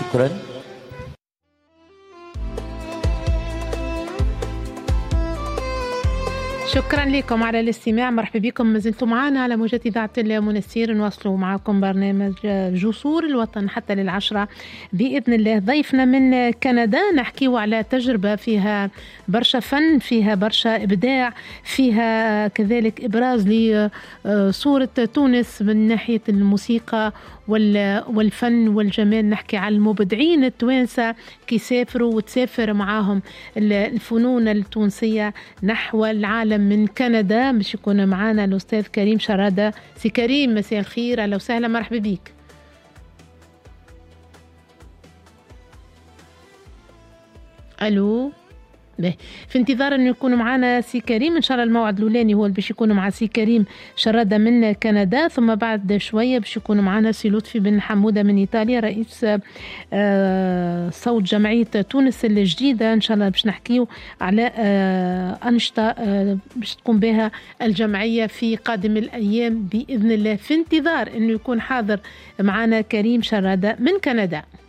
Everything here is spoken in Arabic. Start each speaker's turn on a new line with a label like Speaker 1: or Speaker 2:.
Speaker 1: شكرا.
Speaker 2: شكرا لكم على الاستماع. مرحبا بكم، ما زلتم معنا على موجات إذاعة المنستير. نواصلوا معكم برنامج جسور الوطن حتى للعشرة بإذن الله. ضيفنا من كندا نحكيو على تجربة فيها برشا فن، فيها برشا إبداع، فيها كذلك إبراز لصورة تونس من ناحية الموسيقى والفن والجمال. نحكي على المبدعين التوانسة كي سافروا وتسافر معاهم الفنون التونسية نحو العالم. من كندا باش يكون معنا الأستاذ كريم شرادة. سي كريم، مساء الخير، أهلا وسهلا، مرحبا بيك. ألو، في انتظار انه يكون معنا سي كريم. ان شاء الله الموعد الاولاني هو اللي باش يكون مع سي كريم شرادة من كندا، ثم بعد شويه باش يكون معنا سي لطفي بن حموده من ايطاليا، رئيس صوت جمعيه تونس الجديده. ان شاء الله باش نحكيو على انشطه باش تقوم بها الجمعيه في قادم الايام باذن الله. في انتظار انه يكون حاضر معنا كريم شرادة من كندا.